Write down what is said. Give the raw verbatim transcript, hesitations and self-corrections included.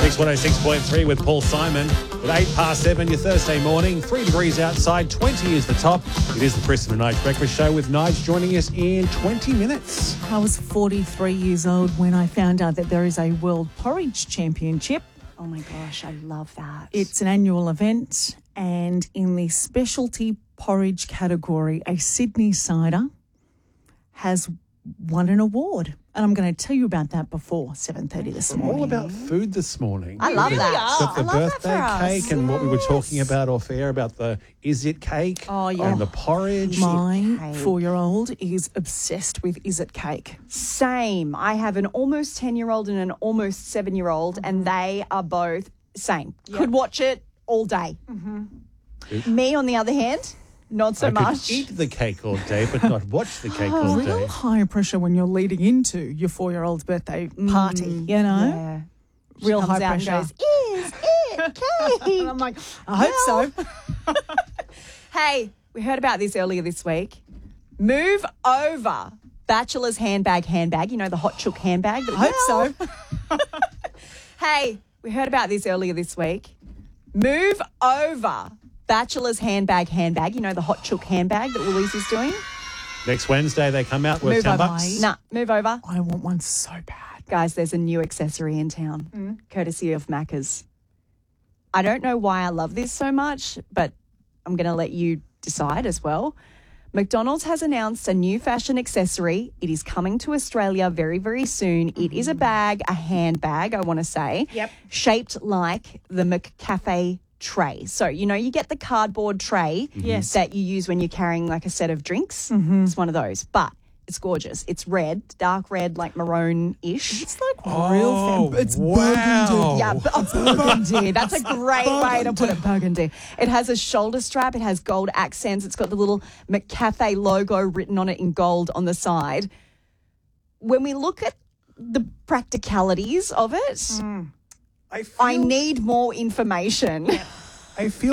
Mix one oh six point three with Paul Simon. At eight past seven, your Thursday morning, three degrees outside, twenty is the top. It is the Preston and Nige Breakfast Show with Nige joining us in twenty minutes. I was forty-three years old when I found out that there is a World Porridge Championship. Oh my gosh, I love that. It's an annual event, and in the specialty porridge category, a Sydney cider has won an award. And I'm going to tell you about that before seven thirty this We're morning. all about food this morning. I love We've that. got the I love that birthday for us. cake and what we were talking about off air about the Is It cake Oh, yeah. and the porridge. My Cake. four-year-old is obsessed with Is It cake. Same. I have an almost ten-year-old and an almost seven-year-old, and they are both same. Could watch it all day. Me, on the other hand, not so I much. could eat the cake all day, but not watch the cake all Real day. high pressure when you're leading into your four-year-old's birthday party, you know? Yeah. Real Comes high out and pressure. goes, Is it cake? And I'm like, I hope so. Hey, we heard about this earlier this week. Move over. Bachelor's handbag, handbag. You know, the hot chook handbag. That I hope so. Hey, we heard about this earlier this week. Move over. Bachelor's handbag, handbag. You know, the hot chook handbag that Woolies is doing. Next Wednesday, they come out worth Move ten over. bucks. Nah, move over. I want one so bad. Guys, there's a new accessory in town, courtesy of Macca's. I don't know why I love this so much, but I'm going to let you decide as well. McDonald's has announced a new fashion accessory. It is coming to Australia very, very soon. It is a bag, a handbag, I want to say, Yep. shaped like the McCafe tray. So, you know, you get the cardboard tray Yes. that you use when you're carrying like a set of drinks. It's one of those, but it's gorgeous. It's red, dark red, like maroon-ish. It's like Oh, real fam- It's wow. burgundy. Yeah, bu- oh, burgundy. That's a great way to put it, burgundy. It has a shoulder strap. It has gold accents. It's got the little McCafe logo written on it in gold on the side. When we look at the practicalities of it, I feel, I need more information. I feel